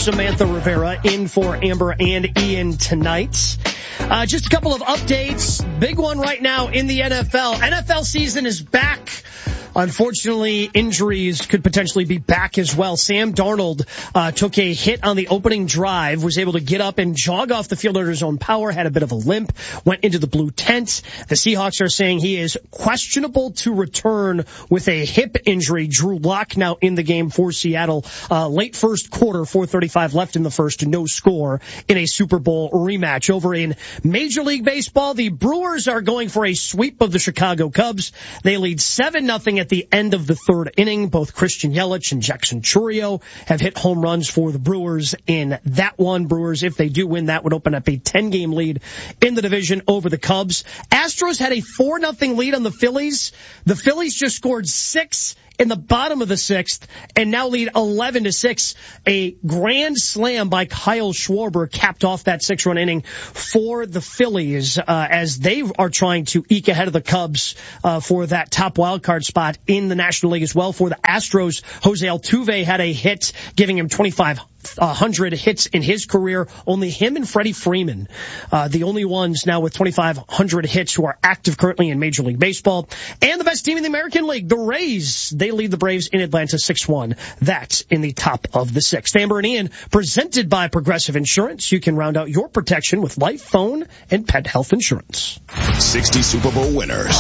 Samantha Rivera in for Amber and Ian tonight. Just a couple of updates. Big one right now in the NFL. NFL season is back. Unfortunately, injuries could potentially be back as well. Sam Darnold took a hit on the opening drive, was able to get up and jog off the field under his own power, had a bit of a limp, went into the blue tent. The Seahawks are saying he is questionable to return with a hip injury. Drew Lock now in the game for Seattle. Late first quarter, 4:35 left in the first, no score in a Super Bowl rematch. Over in Major League Baseball, the Brewers are going for a sweep of the Chicago Cubs. They lead 7-0 at the end of the third inning. Both Christian Yelich and Jackson Chourio have hit home runs for the Brewers in that one. Brewers, if they do win, that would open up a 10-game lead in the division over the Cubs. Astros had a 4-0 lead on the Phillies. The Phillies just scored 6 in the bottom of the sixth and now lead 11-6. A grand slam by Kyle Schwarber capped off that 6-run inning for the Phillies as they are trying to eke ahead of the Cubs for that top wild card spot in the National League as well. For the Astros, Jose Altuve had a hit, giving him 2,500 hits in his career. Only him and Freddie Freeman, the only ones now with 2,500 hits who are active currently in Major League Baseball. And the best team in the American League, the Rays, they lead the Braves in Atlanta 6-1. That's in the top of the sixth. Amber and Ian, presented by Progressive Insurance. You can round out your protection with life, phone, and pet health insurance. 60 Super Bowl winners.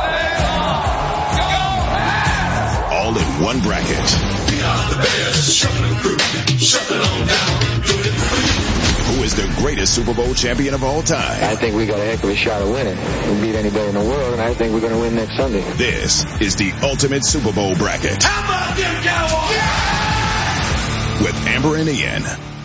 All in one bracket. We are the Bears, shuffling through, shuffling on down, doing it free. Who is the greatest Super Bowl champion of all time? I think we got a heck of a shot of winning. We beat anybody in the world, and I think we're going to win next Sunday. This is the ultimate Super Bowl bracket. How about them Cowboys? Yeah! With Amber and Ian.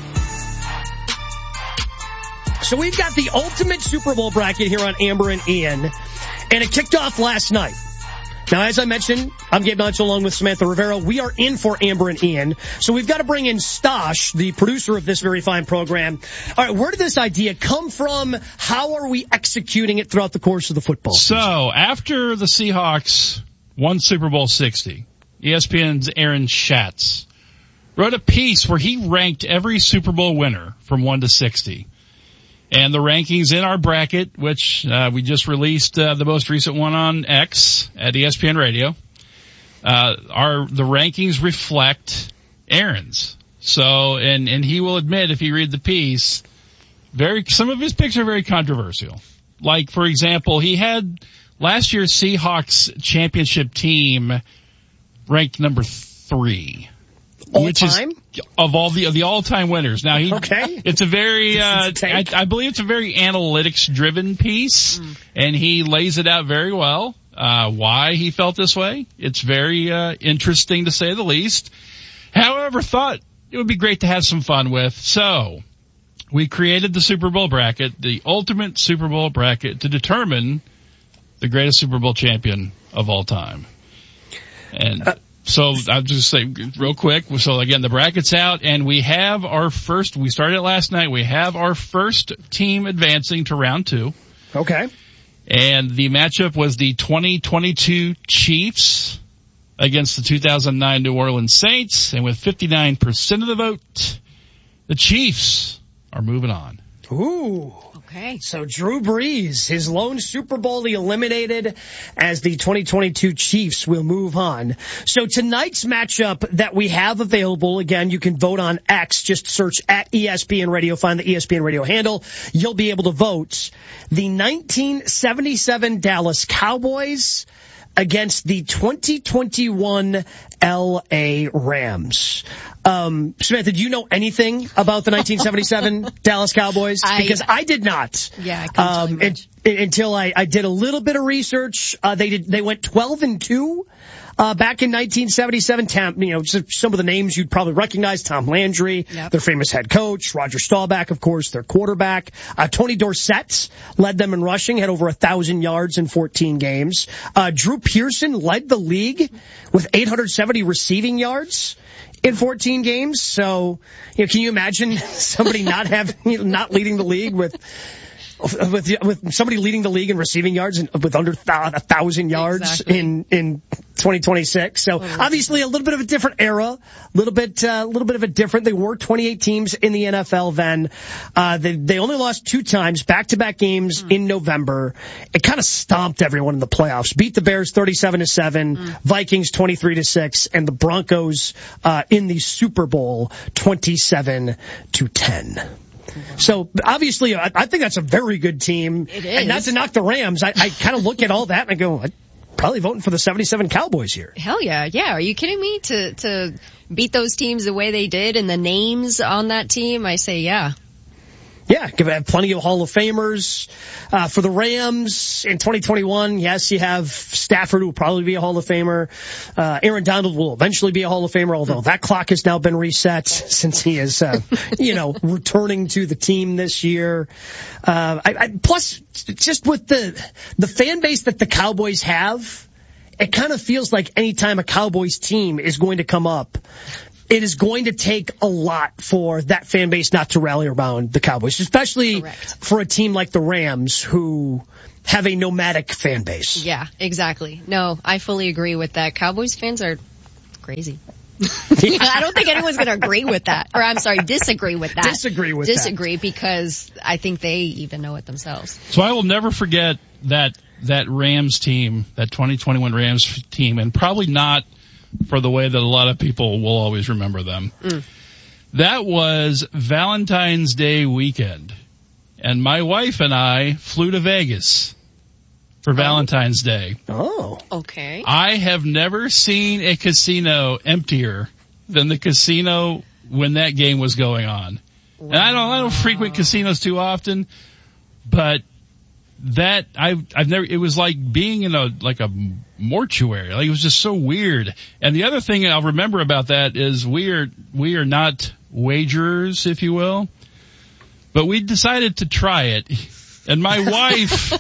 So we've got the ultimate Super Bowl bracket here on Amber and Ian, and it kicked off last night. Now, as I mentioned, I'm Gabe Nunch along with Samantha Rivera. We are in for Amber and Ian. So we've got to bring in Stosh, the producer of this very fine program. All right, where did this idea come from? How are we executing it throughout the course of the football season? So, after the Seahawks won Super Bowl 60, ESPN's Aaron Schatz wrote a piece where he ranked every Super Bowl winner from 1 to 60. And the rankings in our bracket, which we just released the most recent one on X at ESPN Radio, the rankings reflect Aaron's. So, and he will admit, if you read the piece, some of his picks are very controversial. Like, for example, he had last year's Seahawks championship team ranked number 3. Which is of all the all-time winners. Now it's a very, I believe it's a very analytics-driven piece, and he lays it out very well, why he felt this way. It's very, interesting to say the least. However, thought it would be great to have some fun with. So, we created the Super Bowl bracket, the ultimate Super Bowl bracket, to determine the greatest Super Bowl champion of all time. And, so I'll just say real quick. So again, the bracket's out and we started it last night. We have our first team advancing to round 2. Okay. And the matchup was the 2022 Chiefs against the 2009 New Orleans Saints. And with 59% of the vote, the Chiefs are moving on. Ooh. Okay. So Drew Brees, his lone Super Bowl, he eliminated as the 2022 Chiefs will move on. So tonight's matchup that we have available, again, you can vote on X. Just search at ESPN Radio, find the ESPN Radio handle. You'll be able to vote. The 1977 Dallas Cowboys against the 2021 LA Rams. Samantha, do you know anything about the 1977 Dallas Cowboys? Because I did not. Yeah, I couldn't tell you much. Until I did a little bit of research. They went 12-2. Back in 1977, some of the names you'd probably recognize: Tom Landry, their famous head coach; Roger Staubach, of course, their quarterback; Tony Dorsett led them in rushing, had over 1,000 yards in 14 games. Drew Pearson led the league with 870 receiving yards in 14 games. So, can you imagine somebody not leading the league with somebody leading the league in receiving yards and with under 1,000 yards in 2026. So obviously a little bit of a different era, a little bit of a different. They were 28 teams in the NFL then. They only lost 2 times, back-to-back games in November. It kind of stomped everyone in the playoffs. Beat the Bears 37-7, Vikings 23-6, and the Broncos in the Super Bowl 27-10. So obviously, I think that's a very good team. It is. And not to knock the Rams, I kind of look at all that and I go, I'm probably voting for the 77 Cowboys here. Hell yeah. Yeah. Are you kidding me? To beat those teams the way they did and the names on that team, I say yeah. Yeah, have plenty of Hall of Famers. For the Rams in 2021, yes, you have Stafford, who will probably be a Hall of Famer. Aaron Donald will eventually be a Hall of Famer, although that clock has now been reset since he is, returning to the team this year. Plus, just with the fan base that the Cowboys have, it kind of feels like any time a Cowboys team is going to come up, it is going to take a lot for that fan base not to rally around the Cowboys, especially for a team like the Rams who have a nomadic fan base. Yeah, exactly. No, I fully agree with that. Cowboys fans are crazy. I don't think anyone's going to agree with that. Or I'm sorry, disagree with that. Disagree because I think they even know it themselves. So I will never forget that Rams team, that 2021 Rams team, and probably not for the way that a lot of people will always remember them. That was Valentine's Day weekend. And my wife and I flew to Vegas for Valentine's Day. Oh. Okay. I have never seen a casino emptier than the casino when that game was going on. Wow. And I don't frequent casinos too often, but that I've never, it was like being in a mortuary. Like, it was just so weird. And the other thing I'll remember about that is we are not wagerers, if you will, but we decided to try it. And my wife,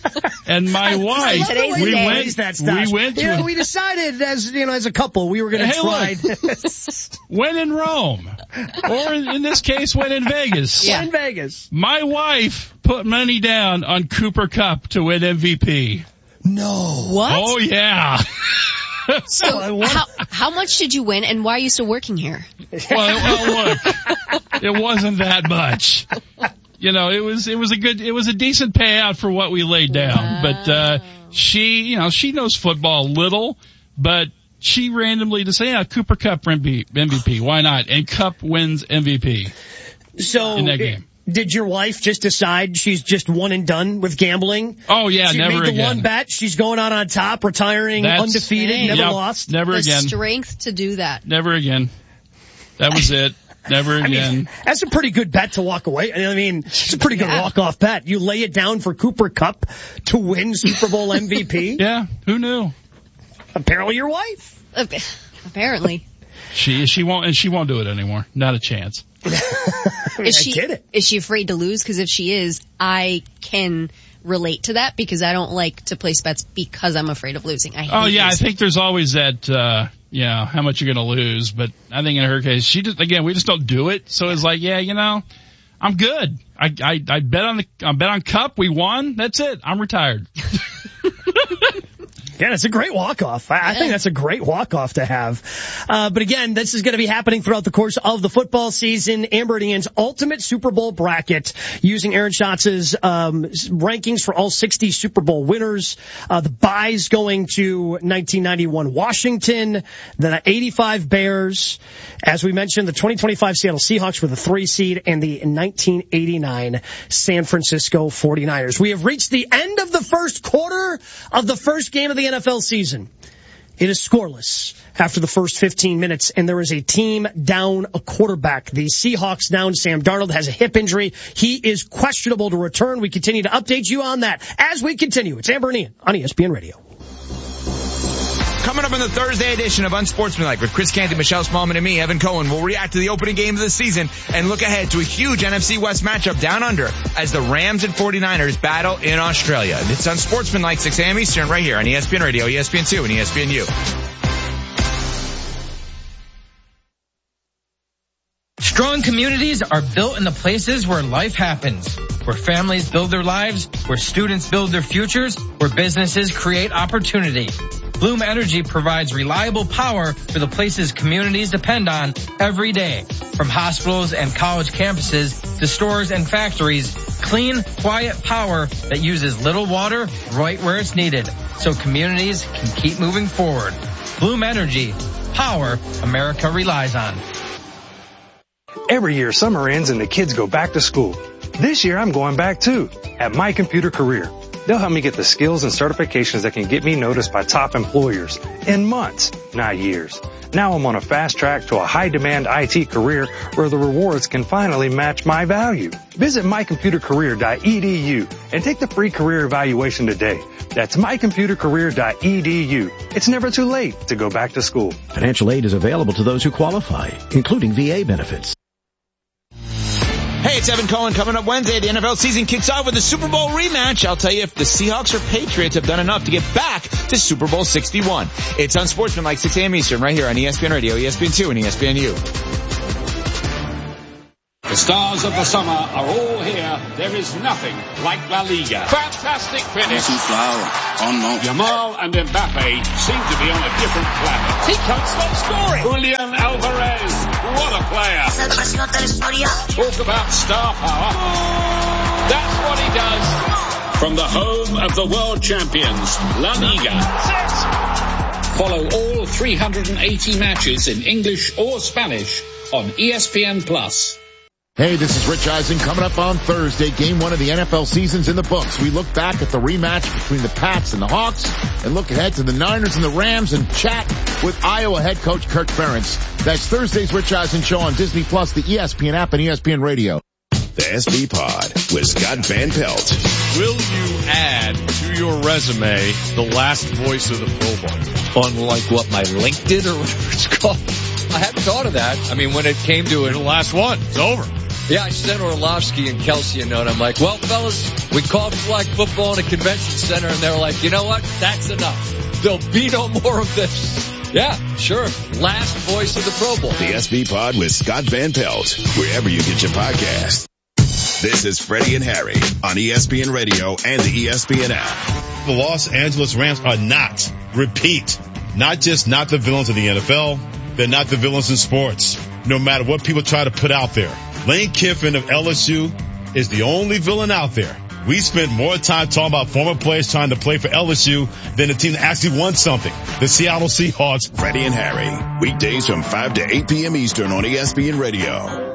we decided as a couple, we were going to try this. When in Rome, or in this case, when in Vegas. Yeah. When in Vegas. My wife put money down on Cooper Kupp to win MVP. No. What? Oh yeah. So how much did you win, and why are you still working here? Well, look, it wasn't that much. It was a decent payout for what we laid down. Wow. But she knows football a little, but she randomly just said, Cooper Kupp MVP, why not? And Kupp wins MVP. So in that game. Did your wife just decide she's just one and done with gambling? Oh yeah, she never made the again. One bet, she's going out on top, retiring undefeated, never lost. Never again. The strength to do that. Never again. That was it. Never again. That's a pretty good bet to walk away. It's a pretty good walk-off bet. You lay it down for Cooper Kupp to win Super Bowl MVP? Yeah, who knew? Apparently your wife. Apparently. She won't do it anymore. Not a chance. I get it. Is she afraid to lose? Because if she is, I can relate to that because I don't like to place bets because I'm afraid of losing. I think there's always that, how much you're going to lose. But I think in her case, we just don't do it. So it's like, I'm good. I bet on Kupp. We won. That's it. I'm retired. Yeah, it's a great walk-off. I think that's a great walk-off to have. But again, this is going to be happening throughout the course of the football season. Amber and Ian's ultimate Super Bowl bracket using Aaron Schatz's rankings for all 60 Super Bowl winners. The buys going to 1991 Washington, the 85 Bears. As we mentioned, the 2025 Seattle Seahawks with a 3 seed and the 1989 San Francisco 49ers. We have reached the end of the first quarter of the first game of the NFL season. It is scoreless after the first 15 minutes, and there is a team down a quarterback. The Seahawks down. Sam Darnold has a hip injury. He is questionable to return. We continue to update you on that as we continue. It's Amber and Ian on ESPN Radio. Coming up in the Thursday edition of Unsportsmanlike with Chris Canty, Michelle Smallman, and me, Evan Cohen, we'll react to the opening game of the season and look ahead to a huge NFC West matchup down under as the Rams and 49ers battle in Australia. It's Unsportsmanlike, 6 a.m. Eastern, right here on ESPN Radio, ESPN2, and ESPNU. Strong communities are built in the places where life happens, where families build their lives, where students build their futures, where businesses create opportunity. Bloom Energy provides reliable power for the places communities depend on every day. From hospitals and college campuses to stores and factories, clean, quiet power that uses little water right where it's needed, so communities can keep moving forward. Bloom Energy, power America relies on. Every year summer ends and the kids go back to school. This year I'm going back too, at My Computer Career. They'll help me get the skills and certifications that can get me noticed by top employers in months, not years. Now I'm on a fast track to a high-demand IT career where the rewards can finally match my value. Visit mycomputercareer.edu and take the free career evaluation today. That's mycomputercareer.edu. It's never too late to go back to school. Financial aid is available to those who qualify, including VA benefits. Hey, it's Evan Cohen. Coming up Wednesday, the NFL season kicks off with the Super Bowl rematch. I'll tell you if the Seahawks or Patriots have done enough to get back to Super Bowl 61. It's Unsportsmanlike, 6 a.m. Eastern, right here on ESPN Radio, ESPN2, and ESPNU. The stars of the summer are all here. There is nothing like La Liga. Fantastic finish. Yamal and Mbappe seem to be on a different planet. He can't stop scoring. Julian Alvarez, what a player. Talk about star power. That's what he does. From the home of the world champions, La Liga. Follow all 380 matches in English or Spanish on ESPN+. Hey, this is Rich Eisen. Coming up on Thursday, game 1 of the NFL season's in the books. We look back at the rematch between the Pats and the Hawks and look ahead to the Niners and the Rams and chat with Iowa head coach Kirk Ferentz. That's Thursday's Rich Eisen Show on Disney+, the ESPN app, and ESPN Radio. The SB Pod with Scott Van Pelt. Will you add to your resume the last voice of the Pro Bowl? On like what, my LinkedIn or whatever it's called? I hadn't thought of that. I mean, when it came to it. The last one. It's over. Yeah, I sent Orlovsky and Kelsey a note. I'm like, well, fellas, we called flag football in a convention center, and they're like, you know what? That's enough. There'll be no more of this. Yeah, sure. Last voice of the Pro Bowl. The SB Pod with Scott Van Pelt, wherever you get your podcast. This is Freddie and Harry on ESPN Radio and the ESPN app. The Los Angeles Rams are not the villains of the NFL. They're not the villains in sports, no matter what people try to put out there. Lane Kiffin of LSU is the only villain out there. We spent more time talking about former players trying to play for LSU than the team that actually won something, the Seattle Seahawks. Freddie and Harry, weekdays from 5 to 8 p.m. Eastern on ESPN Radio.